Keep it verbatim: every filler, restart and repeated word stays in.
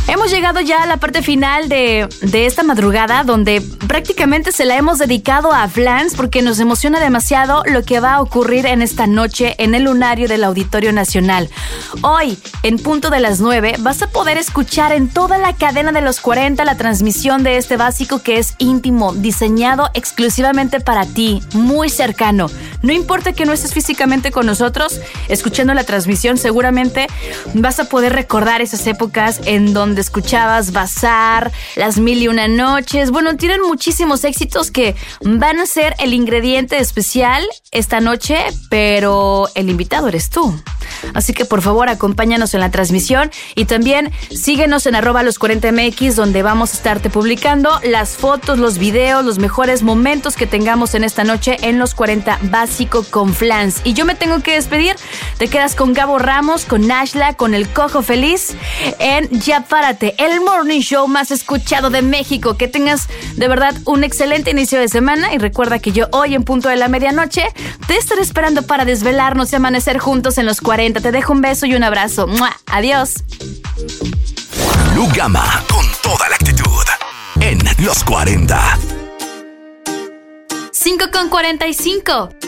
Hemos llegado ya a la parte final de, de esta madrugada, donde prácticamente se la hemos dedicado a Flans porque nos emociona demasiado lo que va a ocurrir en esta noche en el lunario del Auditorio Nacional. Hoy, en punto de las nueve, vas a poder escuchar en toda la cadena de los cuarenta la transmisión de este básico que es íntimo, diseñado exclusivamente para ti, muy cercano. No importa que no estés físicamente con nosotros, escuchando la transmisión seguramente vas a poder recordar esas épocas en donde escuchabas Bazar, Las Mil y Una Noches. Bueno, tienen muchísimos éxitos que van a ser el ingrediente especial esta noche, pero el invitado eres tú. Así que por favor acompáñanos en la transmisión y también síguenos en arroba los cuarenta M X, donde vamos a estarte publicando las fotos, los videos, los mejores momentos que tengamos en esta noche en los cuarenta Básico con Flans. Y yo me tengo que despedir. Te quedas con Gabo Ramos, con Nashla, con el Cojo Feliz en Ya Párate, el morning show más escuchado de México. Que tengas de verdad un excelente inicio de semana y recuerda que yo hoy en punto de la medianoche te estaré esperando para desvelarnos y amanecer juntos en los cuarenta. Te dejo un beso y un abrazo. ¡Mua! Adiós. Lu Gama con toda la actitud en los cuarenta. cinco con cuarenta y cinco.